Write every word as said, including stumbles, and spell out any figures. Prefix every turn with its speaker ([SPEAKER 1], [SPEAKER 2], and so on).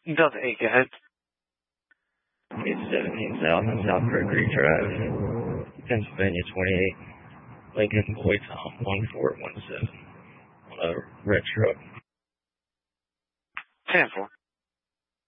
[SPEAKER 1] Delta eight, go ahead.
[SPEAKER 2] It's seventeen South on South Gregory Drive, Pennsylvania twenty-eight, Lincoln Boy Tom one four one seven on a red truck.
[SPEAKER 1] ten four.